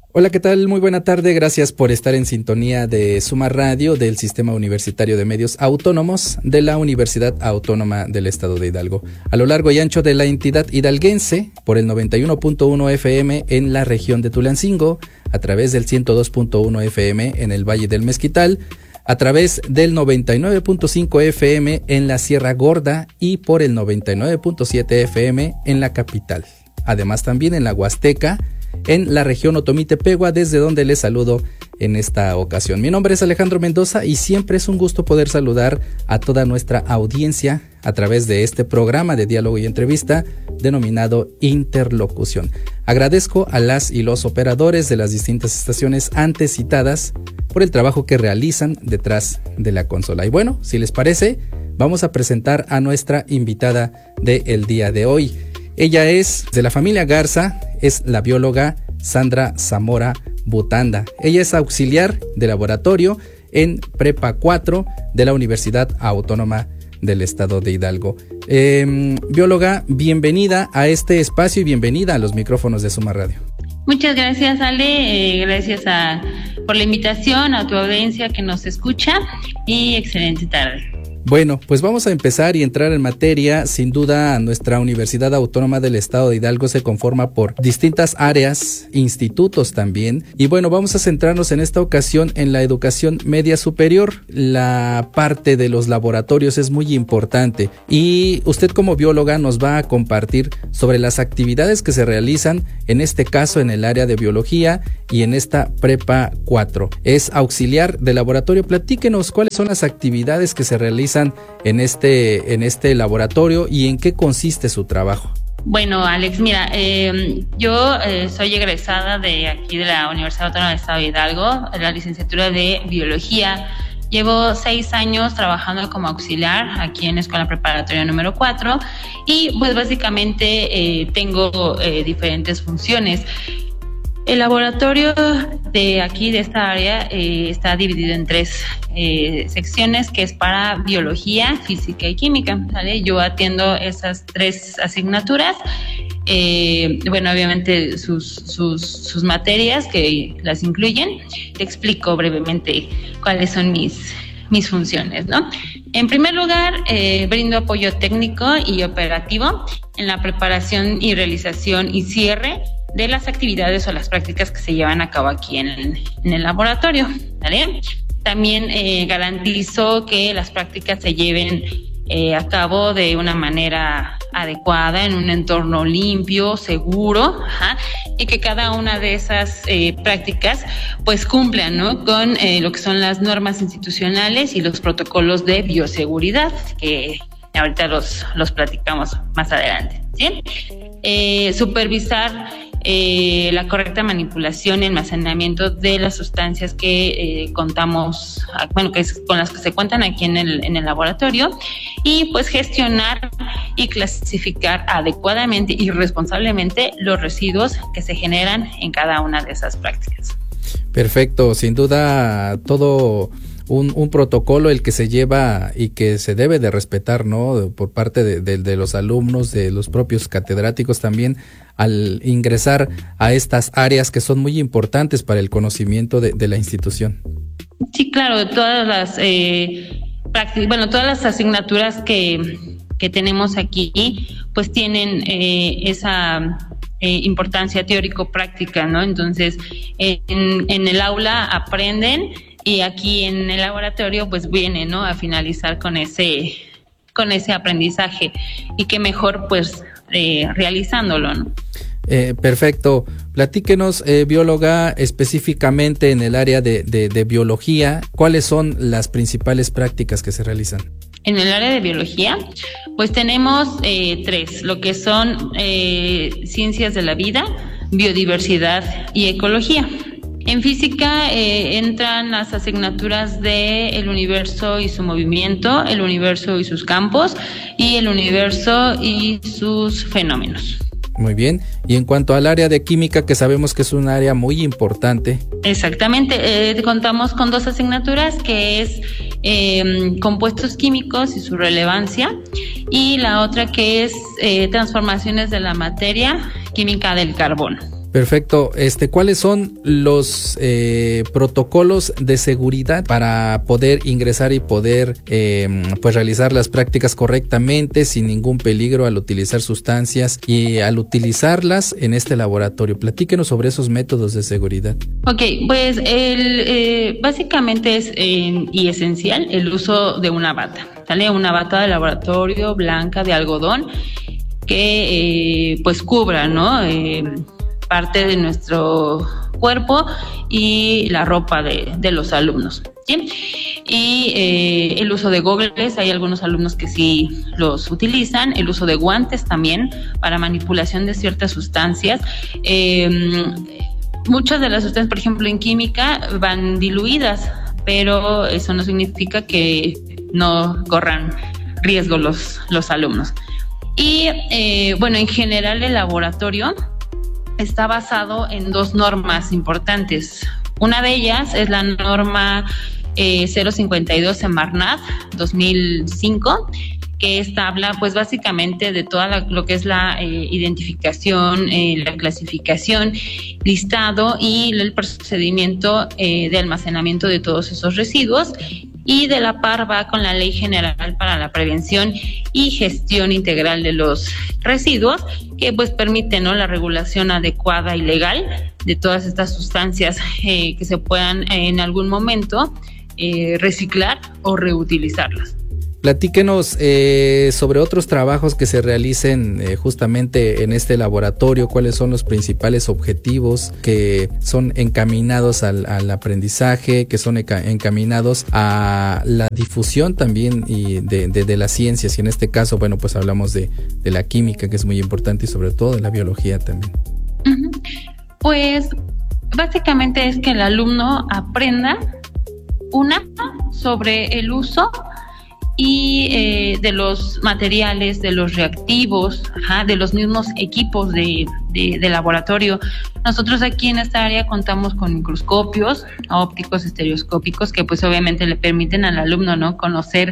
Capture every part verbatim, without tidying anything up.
Hola, ¿qué tal? Muy buena tarde. Gracias por estar en sintonía de Suma Radio del Sistema Universitario de Medios Autónomos de la Universidad Autónoma del Estado de Hidalgo. A lo largo y ancho de la entidad hidalguense, por el noventa y uno punto uno F M en la región de Tulancingo, a través del ciento dos punto uno F M en el Valle del Mezquital, a través del noventa y nueve punto cinco F M en la Sierra Gorda y por el noventa y nueve punto siete F M en la capital. Además también en la Huasteca, en la región Otomí-Tepegua, desde donde les saludo en esta ocasión. Mi nombre es Alejandro Mendoza y siempre es un gusto poder saludar a toda nuestra audiencia a través de este programa de diálogo y entrevista denominado Interlocución. Agradezco a las y los operadores de las distintas estaciones antes citadas por el trabajo que realizan detrás de la consola. Y bueno, si les parece, vamos a presentar a nuestra invitada del día de hoy. Ella es de la familia Garza, es la bióloga Sandra Zamora Butanda. Ella es auxiliar de laboratorio en Prepa cuatro de la Universidad Autónoma del Estado de Hidalgo. Eh, bióloga, bienvenida a este espacio y bienvenida a los micrófonos de Suma Radio. Muchas gracias, Ale. Eh, gracias a, por la invitación, a tu audiencia que nos escucha y excelente tarde. Bueno, pues vamos a empezar y entrar en materia. Sin duda, nuestra Universidad Autónoma del Estado de Hidalgo se conforma por distintas áreas, institutos también. Y bueno, vamos a centrarnos en esta ocasión en la educación media superior. La parte de los laboratorios es muy importante y usted como bióloga nos va a compartir sobre las actividades que se realizan, en este caso en el área de biología y en esta Prepa cuatro. Es auxiliar de laboratorio. Platíquenos cuáles son las actividades que se realizan en este, en este laboratorio y en qué consiste su trabajo. Bueno, Alex, mira, eh, yo eh, soy egresada de aquí de la Universidad Autónoma del Estado de Hidalgo, de la licenciatura de Biología. Llevo seis años trabajando como auxiliar aquí en Escuela Preparatoria número cuatro y pues básicamente eh, tengo eh, diferentes funciones. El laboratorio de aquí, de esta área, eh, está dividido en tres eh, secciones, que es para biología, física y química, ¿vale? Yo atiendo esas tres asignaturas. Eh, bueno, obviamente sus, sus, sus materias que las incluyen. Te explico brevemente cuáles son mis, mis funciones, ¿no? En primer lugar, eh, brindo apoyo técnico y operativo en la preparación y realización y cierre de las actividades o las prácticas que se llevan a cabo aquí en el, en el laboratorio, ¿vale? También eh, garantizo que las prácticas se lleven eh, a cabo de una manera adecuada, en un entorno limpio, seguro, ajá, y que cada una de esas eh, prácticas pues cumplan, ¿no?, con eh, lo que son las normas institucionales y los protocolos de bioseguridad, que ahorita los, los platicamos más adelante, ¿sí? Eh, supervisar eh, la correcta manipulación y almacenamiento de las sustancias que eh, contamos, bueno, que es con las que se cuentan aquí en el, en el laboratorio, y pues gestionar y clasificar adecuadamente y responsablemente los residuos que se generan en cada una de esas prácticas. Perfecto, sin duda todo Un, un protocolo el que se lleva y que se debe de respetar, ¿no?, por parte de, de, de los alumnos, de los propios catedráticos también, al ingresar a estas áreas que son muy importantes para el conocimiento de, de la institución. Sí, claro, todas las eh, prácticas, bueno, todas las asignaturas que, que tenemos aquí, pues tienen eh, esa eh, importancia teórico-práctica, ¿no? Entonces, en, en el aula aprenden, y aquí en el laboratorio pues viene, ¿no?, a finalizar con ese con ese aprendizaje, y qué mejor pues eh, realizándolo, ¿no? Eh, perfecto. Platíquenos, eh, bióloga, específicamente en el área de, de, de biología, ¿cuáles son las principales prácticas que se realizan? En el área de biología, pues tenemos eh, tres, lo que son eh, ciencias de la vida, biodiversidad y ecología. En física eh, entran las asignaturas de el universo y su movimiento, el universo y sus campos, y el universo y sus fenómenos. Muy bien. Y en cuanto al área de química, que sabemos que es un área muy importante. Exactamente. Eh, contamos con dos asignaturas, que es eh, compuestos químicos y su relevancia, y la otra que es eh, transformaciones de la materia, química del carbono. Perfecto. Este, ¿cuáles son los eh, protocolos de seguridad para poder ingresar y poder eh, pues realizar las prácticas correctamente sin ningún peligro al utilizar sustancias y al utilizarlas en este laboratorio? Platíquenos sobre esos métodos de seguridad. Ok, pues el, eh, básicamente es eh, y esencial el uso de una bata, ¿sale? Una bata de laboratorio blanca de algodón que eh, pues cubra, ¿no? Eh, parte de nuestro cuerpo y la ropa de, de los alumnos, ¿sí? Y eh, el uso de gogles, hay algunos alumnos que sí los utilizan, el uso de guantes también para manipulación de ciertas sustancias. Eh, muchas de las sustancias, por ejemplo, en química van diluidas, pero eso no significa que no corran riesgo los, los alumnos. Y eh, bueno, en general el laboratorio está basado en dos normas importantes. Una de ellas es la norma eh, cero cincuenta y dos Semarnat dos mil cinco, que esta habla pues básicamente de toda la, lo que es la eh, identificación, eh, la clasificación, listado y el procedimiento eh, de almacenamiento de todos esos residuos, y de la par va con la Ley General para la Prevención y Gestión Integral de los Residuos, que pues permite, ¿no?, la regulación adecuada y legal de todas estas sustancias eh, que se puedan eh, en algún momento eh, reciclar o reutilizarlas. Platíquenos eh, sobre otros trabajos que se realicen eh, justamente en este laboratorio. ¿Cuáles son los principales objetivos que son encaminados al, al aprendizaje, que son encaminados a la difusión también y de, de, de las ciencias? Y en este caso, bueno, pues hablamos de, de la química, que es muy importante, y sobre todo de la biología también. Uh-huh. Pues básicamente es que el alumno aprenda, una, sobre el uso y eh, de los materiales, de los reactivos, ajá, de los mismos equipos de, de, de laboratorio. Nosotros aquí en esta área contamos con microscopios ópticos, estereoscópicos, que pues obviamente le permiten al alumno, ¿no?, conocer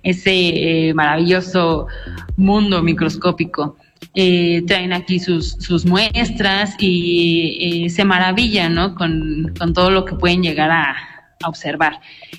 ese eh, maravilloso mundo microscópico. Eh, traen aquí sus, sus muestras y eh, se maravillan, ¿no?, con, con todo lo que pueden llegar a, a observar.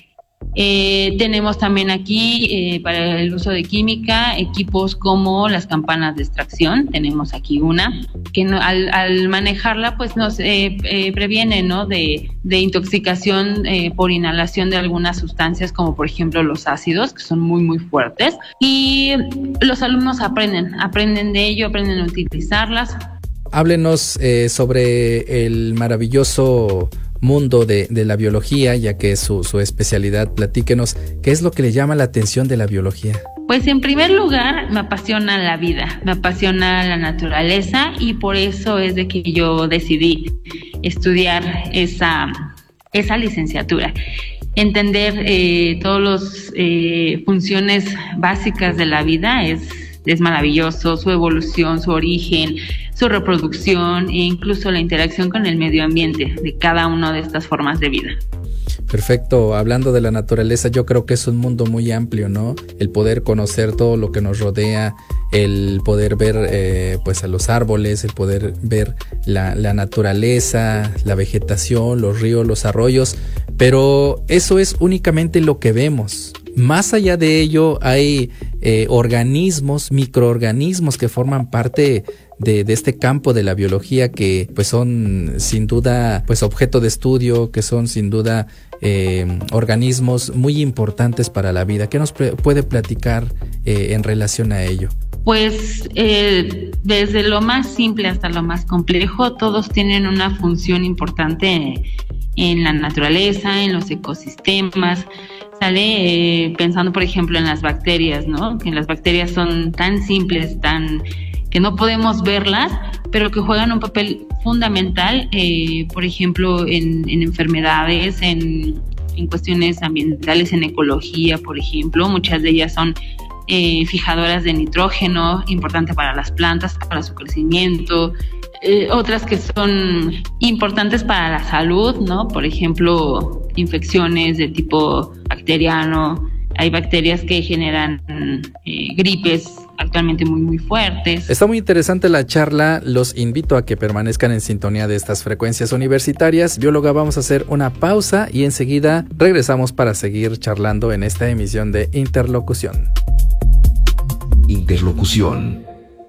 Eh, tenemos también aquí eh, para el uso de química equipos como las campanas de extracción. Tenemos aquí una que no, al, al manejarla pues nos eh, eh, previene, ¿no?, de, de intoxicación eh, por inhalación de algunas sustancias, como por ejemplo los ácidos, que son muy muy fuertes, y los alumnos aprenden aprenden de ello, aprenden a utilizarlas. Háblenos eh, sobre el maravilloso mundo de, de la biología, ya que es su, su especialidad. Platíquenos, ¿qué es lo que le llama la atención de la biología? Pues en primer lugar me apasiona la vida, me apasiona la naturaleza, y por eso es de que yo decidí estudiar esa, esa licenciatura. Entender eh, todas las eh, funciones básicas de la vida es, es maravilloso, su evolución, su origen, su reproducción e incluso la interacción con el medio ambiente de cada una de estas formas de vida. Perfecto. Hablando de la naturaleza, yo creo que es un mundo muy amplio, ¿no? El poder conocer todo lo que nos rodea, el poder ver eh, pues a los árboles, el poder ver la, la naturaleza, la vegetación, los ríos, los arroyos, pero eso es únicamente lo que vemos. Más allá de ello hay eh, organismos, microorganismos que forman parte de, de este campo de la biología, que pues son sin duda pues objeto de estudio, que son sin duda eh, organismos muy importantes para la vida. ¿Qué nos pre- puede platicar eh, en relación a ello? Pues eh, desde lo más simple hasta lo más complejo, todos tienen una función importante en la naturaleza, en los ecosistemas. Sale eh, pensando, por ejemplo, en las bacterias, ¿no? Que las bacterias son tan simples, tan que no podemos verlas, pero que juegan un papel fundamental, eh, por ejemplo, en, en enfermedades, en, en cuestiones ambientales, en ecología, por ejemplo. Muchas de ellas son eh, fijadoras de nitrógeno, importante para las plantas, para su crecimiento. Eh, otras que son importantes para la salud, ¿no? Por ejemplo, infecciones de tipo bacteriano. Hay bacterias que generan eh, gripes actualmente muy muy fuertes. Está muy interesante la charla, los invito a que permanezcan en sintonía de estas frecuencias universitarias. Bióloga, vamos a hacer una pausa y enseguida regresamos para seguir charlando en esta emisión de Interlocución. Interlocución.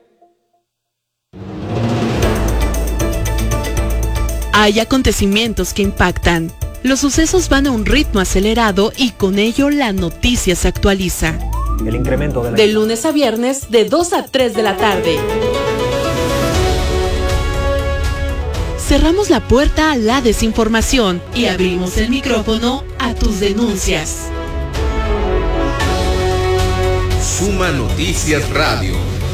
Hay acontecimientos que impactan. Los sucesos van a un ritmo acelerado y con ello la noticia se actualiza. El incremento de la... De lunes a viernes, de dos a tres de la tarde. Cerramos la puerta a la desinformación y abrimos el micrófono a tus denuncias. Suma Noticias Radio.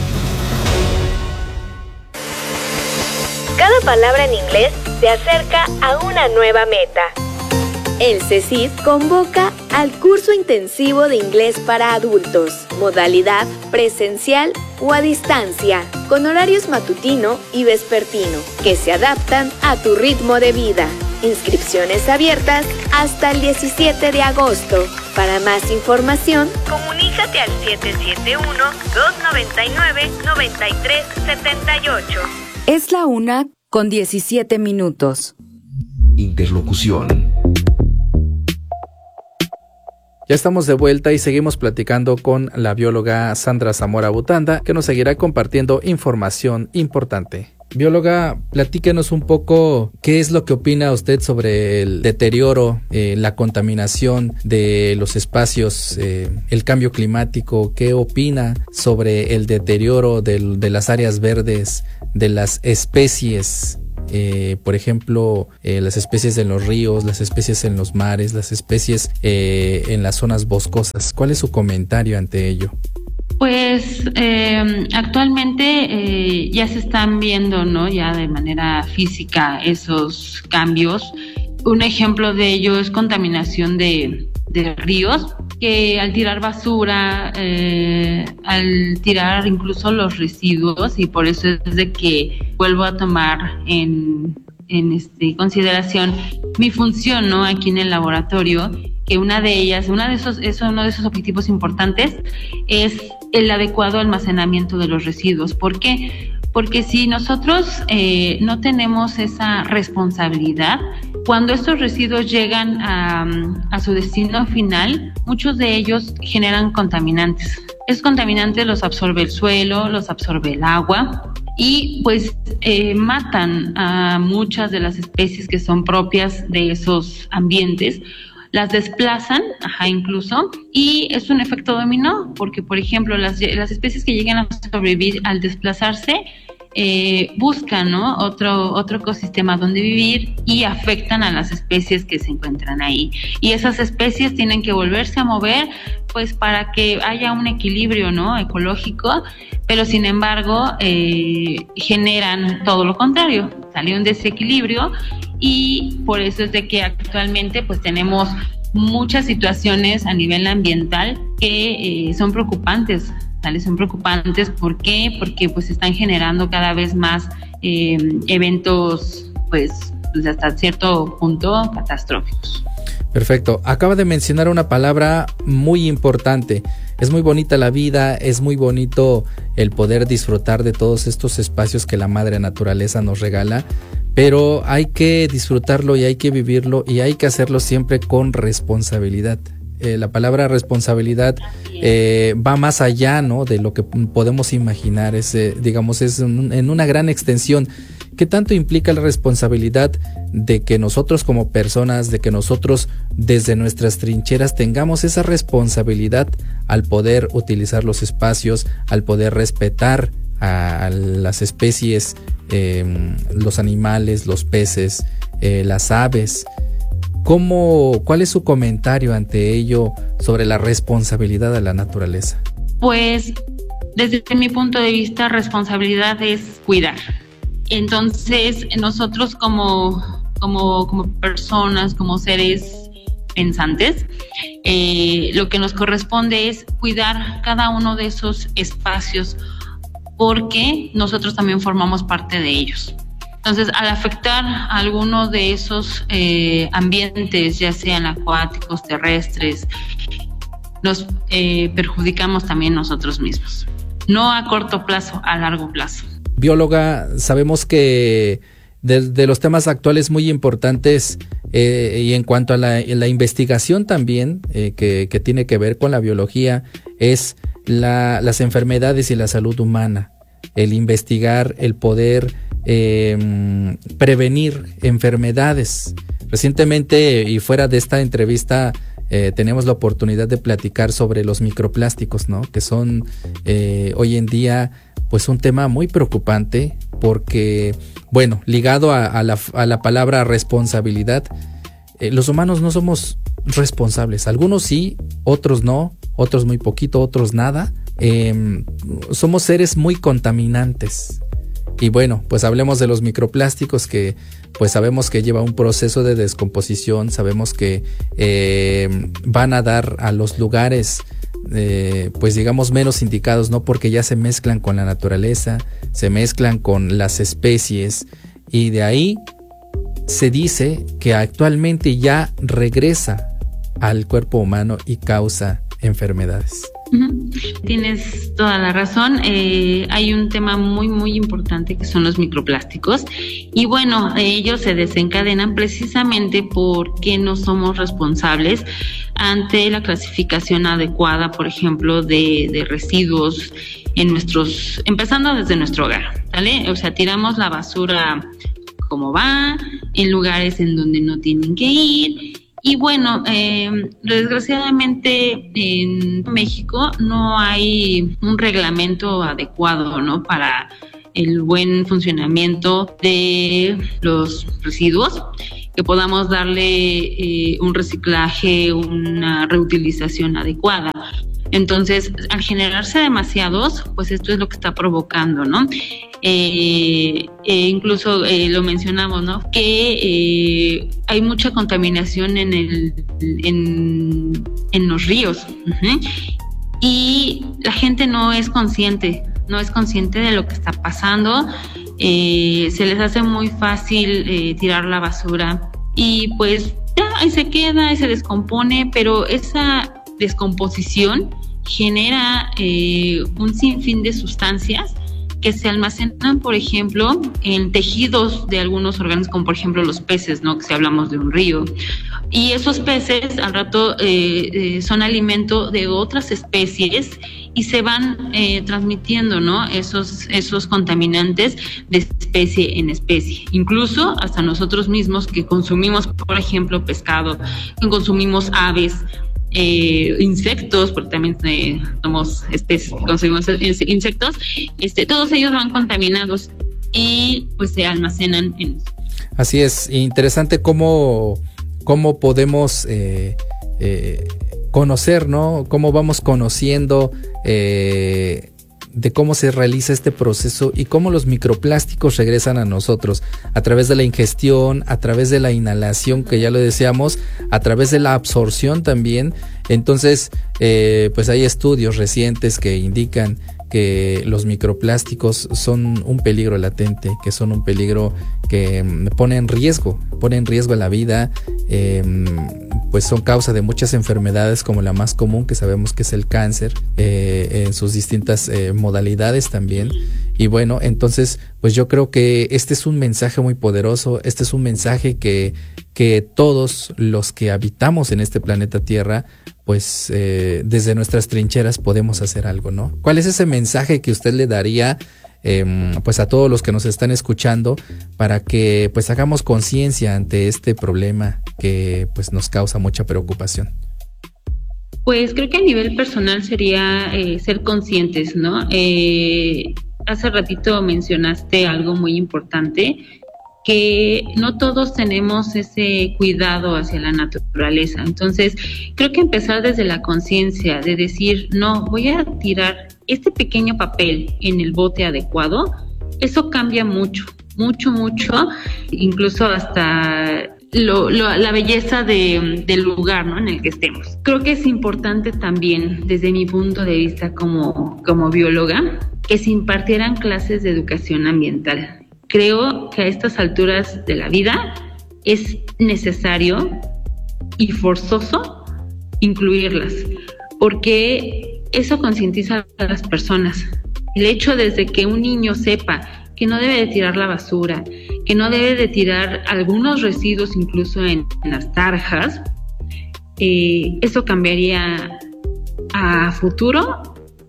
Cada palabra en inglés se acerca a una nueva meta. El CECID convoca al curso intensivo de inglés para adultos, modalidad presencial o a distancia, con horarios matutino y vespertino, que se adaptan a tu ritmo de vida. Inscripciones abiertas hasta el diecisiete de agosto. Para más información, comunícate al siete siete uno, dos nueve nueve, nueve tres siete ocho. Es la una con diecisiete minutos. Interlocución. Ya estamos de vuelta y seguimos platicando con la bióloga Sandra Zamora Butanda, que nos seguirá compartiendo información importante. Bióloga, platíquenos un poco qué es lo que opina usted sobre el deterioro, eh, la contaminación de los espacios, eh, el cambio climático. ¿Qué opina sobre el deterioro del, de las áreas verdes, de las especies? Eh, por ejemplo, eh, las especies en los ríos, las especies en los mares, las especies eh, en las zonas boscosas. ¿Cuál es su comentario ante ello? Pues eh, actualmente eh, ya se están viendo, ¿no? Ya de manera física esos cambios. Un ejemplo de ello es contaminación de, de ríos, que al tirar basura, eh, al tirar incluso los residuos, y por eso es de que vuelvo a tomar en, en este, consideración mi función, ¿no? Aquí en el laboratorio, que una de ellas, una de esos, es uno de esos objetivos importantes es el adecuado almacenamiento de los residuos. ¿Por qué? Porque si nosotros eh, no tenemos esa responsabilidad, cuando estos residuos llegan a, a su destino final, muchos de ellos generan contaminantes. Esos contaminantes los absorbe el suelo, los absorbe el agua y pues eh, matan a muchas de las especies que son propias de esos ambientes. Las desplazan, ajá, incluso, y es un efecto dominó, porque, por ejemplo, las, las especies que llegan a sobrevivir al desplazarse eh, buscan, ¿no? otro, otro ecosistema donde vivir y afectan a las especies que se encuentran ahí. Y esas especies tienen que volverse a mover, pues, para que haya un equilibrio, ¿no? ecológico, pero sin embargo eh, generan todo lo contrario, sale un desequilibrio. Y por eso es de que actualmente pues tenemos muchas situaciones a nivel ambiental que eh, son preocupantes, ¿vale? Son preocupantes. ¿Por qué? Porque pues están generando cada vez más eh, eventos pues, pues hasta cierto punto catastróficos. Perfecto. Acaba de mencionar una palabra muy importante. Es muy bonita la vida, es muy bonito el poder disfrutar de todos estos espacios que la madre naturaleza nos regala, pero hay que disfrutarlo y hay que vivirlo y hay que hacerlo siempre con responsabilidad. Eh, la palabra responsabilidad eh, va más allá, ¿no? de lo que podemos imaginar. Es, eh, digamos, es un, en una gran extensión. ¿Qué tanto implica la responsabilidad de que nosotros como personas, de que nosotros desde nuestras trincheras tengamos esa responsabilidad al poder utilizar los espacios, al poder respetar a las especies, eh, los animales, los peces, eh, las aves? ¿Cómo, ¿Cuál es su comentario ante ello sobre la responsabilidad de la naturaleza? Pues desde mi punto de vista, responsabilidad es cuidar. Entonces nosotros como, como, como personas, como seres pensantes, eh, lo que nos corresponde es cuidar cada uno de esos espacios, porque nosotros también formamos parte de ellos. Entonces, al afectar alguno de esos eh, ambientes, ya sean acuáticos, terrestres, nos eh, perjudicamos también nosotros mismos. no a corto plazo, a largo plazo. Bióloga, sabemos que de, de los temas actuales muy importantes eh, y en cuanto a la, la investigación también eh, que, que tiene que ver con la biología es la, las enfermedades y la salud humana, el investigar, el poder eh, prevenir enfermedades. Recientemente y fuera de esta entrevista eh, tenemos la oportunidad de platicar sobre los microplásticos, ¿no? Que son eh, hoy en día pues un tema muy preocupante porque, bueno, ligado a, a, la, a la palabra responsabilidad, eh, los humanos no somos responsables. Algunos sí, otros no, otros muy poquito, otros nada. Eh, somos seres muy contaminantes. Y bueno, pues hablemos de los microplásticos que pues sabemos que lleva un proceso de descomposición, sabemos que eh, van a dar a los lugares eh, pues digamos menos indicados, ¿no? Porque ya se mezclan con la naturaleza, se mezclan con las especies y de ahí se dice que actualmente ya regresa al cuerpo humano y causa enfermedades. Uh-huh. Tienes toda la razón. Eh, hay un tema muy muy importante que son los microplásticos y bueno, ellos se desencadenan precisamente porque no somos responsables ante la clasificación adecuada, por ejemplo, de, de residuos en nuestros, empezando desde nuestro hogar, ¿vale? O sea, tiramos la basura como va, en lugares en donde no tienen que ir. Y bueno, eh, desgraciadamente en México no hay un reglamento adecuado, ¿no? Para el buen funcionamiento de los residuos, que podamos darle eh, un reciclaje, una reutilización adecuada. Entonces, al generarse demasiados, pues esto es lo que está provocando, ¿no? Eh, eh, incluso eh, lo mencionamos, ¿no? Que eh, hay mucha contaminación en el en, en los ríos. Uh-huh. Y la gente no es consciente, no es consciente de lo que está pasando. Eh, se les hace muy fácil eh, tirar la basura y pues ya ahí se queda, ahí se descompone, pero esa descomposición genera eh, un sinfín de sustancias que se almacenan, por ejemplo, en tejidos de algunos órganos, como por ejemplo los peces, ¿no? Que si hablamos de un río. Y esos peces al rato eh, eh, son alimento de otras especies y se van eh, transmitiendo, ¿no? Esos, esos contaminantes de especie en especie. Incluso hasta nosotros mismos que consumimos, por ejemplo, pescado, que consumimos aves, Eh, insectos, porque también eh, somos especies, consumimos insectos, este, todos ellos van contaminados y pues se almacenan en. Así es, interesante cómo, cómo podemos eh, eh, conocer, ¿no? Cómo vamos conociendo eh, de cómo se realiza este proceso y cómo los microplásticos regresan a nosotros a través de la ingestión, a través de la inhalación, que ya lo decíamos, a través de la absorción también. Entonces, eh, pues hay estudios recientes que indican que los microplásticos son un peligro latente, que son un peligro que pone en riesgo, pone en riesgo la vida, eh, pues son causa de muchas enfermedades como la más común que sabemos que es el cáncer, eh, en sus distintas eh, modalidades también. Y bueno, entonces pues yo creo que este es un mensaje muy poderoso, este es un mensaje que, que todos los que habitamos en este planeta Tierra pues eh, desde nuestras trincheras podemos hacer algo, ¿no? ¿Cuál es ese mensaje que usted le daría eh, pues a todos los que nos están escuchando para que pues hagamos conciencia ante este problema que pues nos causa mucha preocupación? Pues creo que a nivel personal sería eh, ser conscientes, ¿no? Eh, hace ratito mencionaste algo muy importante, que no todos tenemos ese cuidado hacia la naturaleza. Entonces, creo que empezar desde la conciencia de decir, no, voy a tirar este pequeño papel en el bote adecuado, eso cambia mucho, mucho, mucho, incluso hasta lo, lo, la belleza de, del lugar, ¿no? En el que estemos. Creo que es importante también, desde mi punto de vista como, como bióloga, que se impartieran clases de educación ambiental. Creo que a estas alturas de la vida es necesario y forzoso incluirlas, porque eso concientiza a las personas El hecho desde que un niño sepa que no debe de tirar la basura, que no debe de tirar algunos residuos incluso en, en las tarjas, eh, eso cambiaría a futuro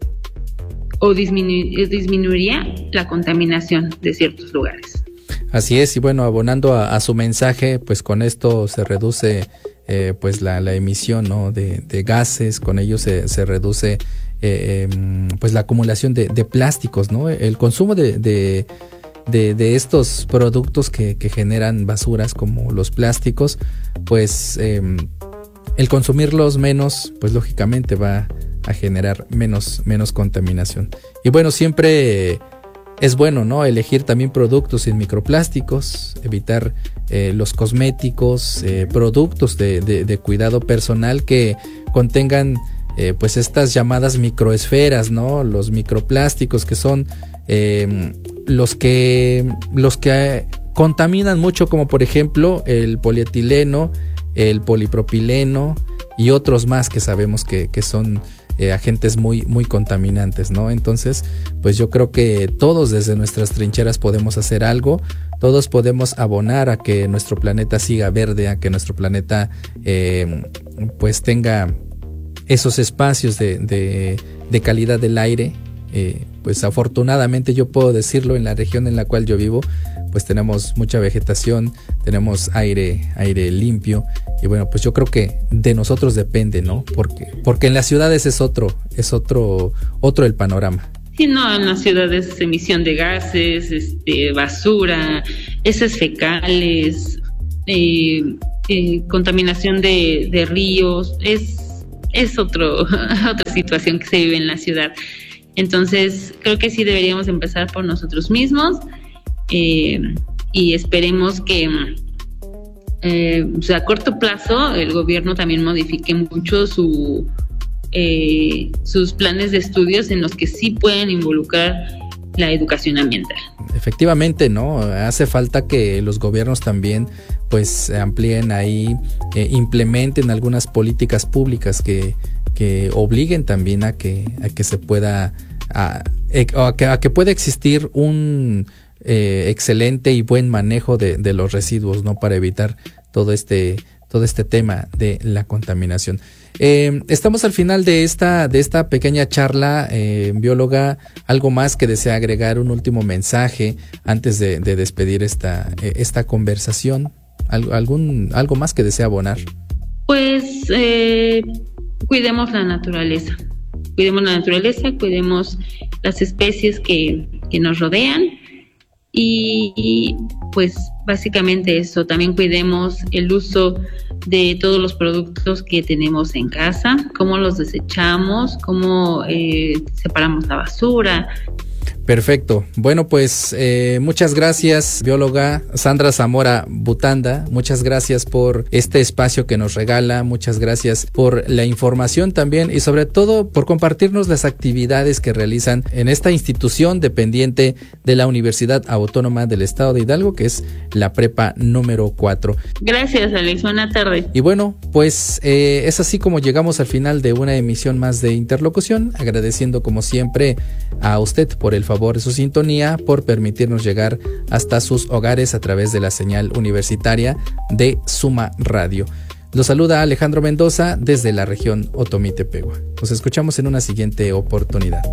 o disminu- disminuiría la contaminación de ciertos lugares. Así es, y bueno, abonando a, a su mensaje, pues con esto se reduce eh, pues la, la emisión, ¿no?, de, de gases, con ello se, se reduce eh, eh, pues la acumulación de, de plásticos, ¿no? El consumo de, de, de, de estos productos que, que generan basuras como los plásticos, pues eh, el consumirlos menos, pues lógicamente va a generar menos, menos contaminación. Y bueno, siempre es bueno, ¿no?, elegir también productos sin microplásticos, evitar eh, los cosméticos, eh, productos de, de, de cuidado personal que contengan eh, pues estas llamadas microesferas, ¿no?, los microplásticos, que son eh, los que los que contaminan mucho, como por ejemplo el polietileno, el polipropileno y otros más que sabemos que, que son Eh, agentes muy, muy contaminantes, ¿no? Entonces, pues yo creo que todos desde nuestras trincheras podemos hacer algo, todos podemos abonar a que nuestro planeta siga verde, a que nuestro planeta eh, pues tenga esos espacios de, de, de calidad del aire. Eh, pues afortunadamente yo puedo decirlo, en la región en la cual yo vivo, pues tenemos mucha vegetación, tenemos aire, aire limpio, y bueno, pues yo creo que de nosotros depende, ¿no? Porque, porque en las ciudades es otro, es otro, otro el panorama. Sí, no, en las ciudades es emisión de gases, este, basura, heces fecales, eh, eh, contaminación de, de ríos, es, es otro, otra situación que se vive en la ciudad. Entonces, creo que sí deberíamos empezar por nosotros mismos, eh, y esperemos que eh, o sea, a corto plazo el gobierno también modifique mucho su eh, sus planes de estudios en los que sí pueden involucrar la educación ambiental. Efectivamente, ¿no? Hace falta que los gobiernos también pues amplíen ahí, eh, implementen algunas políticas públicas que que obliguen también a que a que se pueda a, a, que, a que pueda existir un eh, excelente y buen manejo de, de los residuos, ¿no?, para evitar todo este todo este tema de la contaminación. Eh, estamos al final de esta de esta pequeña charla, eh, bióloga. ¿Algo más que desea agregar, un último mensaje antes de, de despedir esta eh, esta conversación? ¿Algo, algún algo más que desea abonar? Pues eh, cuidemos la naturaleza, cuidemos la naturaleza, cuidemos las especies que, que nos rodean y, y pues básicamente eso, también cuidemos el uso de todos los productos que tenemos en casa, cómo los desechamos, cómo eh, separamos la basura. Perfecto. Bueno, pues eh, muchas gracias, bióloga Sandra Zamora Butanda. Muchas gracias por este espacio que nos regala. Muchas gracias por la información también y sobre todo por compartirnos las actividades que realizan en esta institución dependiente de la Universidad Autónoma del Estado de Hidalgo, que es la prepa número cuatro. Gracias, Alex. Buena tarde. Y bueno, pues eh, es así como llegamos al final de una emisión más de Interlocución, agradeciendo como siempre a usted por el favor de su sintonía, por permitirnos llegar hasta sus hogares a través de la señal universitaria de Suma Radio. Los saluda Alejandro Mendoza desde la región Otomí-Tepehua. Nos escuchamos en una siguiente oportunidad.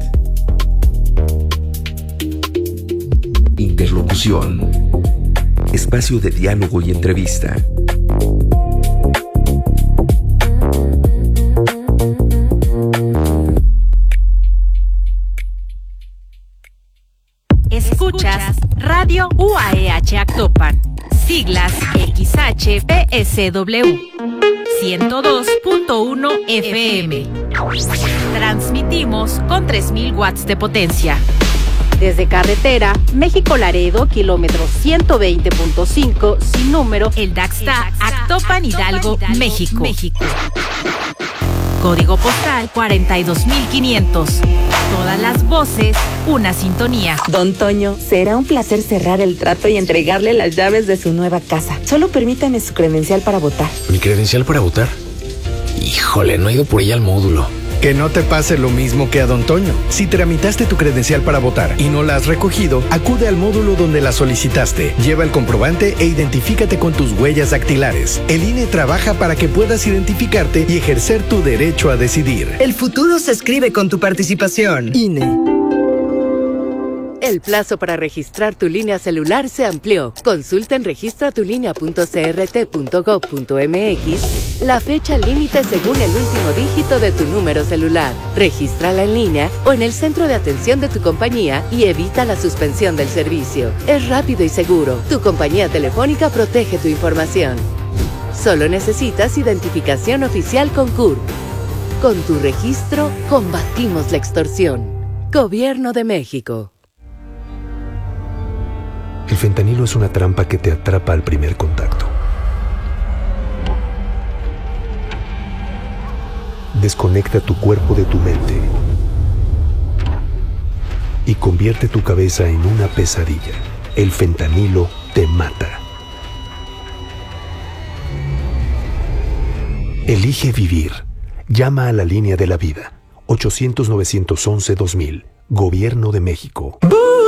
Interlocución. Espacio de diálogo y entrevista. Escuchas Radio U A E H Actopan, siglas X H P S W, ciento dos punto uno F M. Transmitimos con tres mil watts de potencia. Desde carretera, México-Laredo, kilómetro ciento veinte punto cinco, sin número, el Daxta, Actopan, Hidalgo, México. México. Código postal cuarenta y dos mil quinientos. Todas las voces, una sintonía. Don Toño, será un placer cerrar el trato y entregarle las llaves de su nueva casa. Solo permítame su credencial para votar. ¿Mi credencial para votar? Híjole, no he ido por ella al módulo. Que no te pase lo mismo que a Don Toño. Si tramitaste tu credencial para votar y no la has recogido, acude al módulo donde la solicitaste. Lleva el comprobante e identifícate con tus huellas dactilares. El I N E trabaja para que puedas identificarte y ejercer tu derecho a decidir. El futuro se escribe con tu participación. I N E. El plazo para registrar tu línea celular se amplió. Consulta en registra tu línea punto c r t punto gov punto m x la fecha límite según el último dígito de tu número celular. Regístrala en línea o en el centro de atención de tu compañía y evita la suspensión del servicio. Es rápido y seguro. Tu compañía telefónica protege tu información. Solo necesitas identificación oficial con C U R P. Con tu registro, combatimos la extorsión. Gobierno de México. El fentanilo es una trampa que te atrapa al primer contacto. Desconecta tu cuerpo de tu mente y convierte tu cabeza en una pesadilla. El fentanilo te mata. Elige vivir. Llama a la línea de la vida. ochocientos, novecientos once, dos mil. Gobierno de México.